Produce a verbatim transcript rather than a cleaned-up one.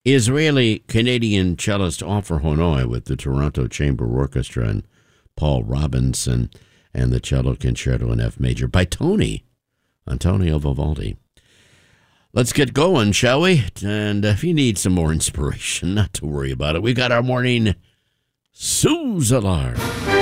Israeli-Canadian cellist Ofer Honoi with the Toronto Chamber Orchestra and Paul Robinson and the Cello Concerto in F Major by Tony, Antonio Vivaldi. Let's get going, shall we? And if you need some more inspiration, not to worry about it, we got our morning Suze alarm.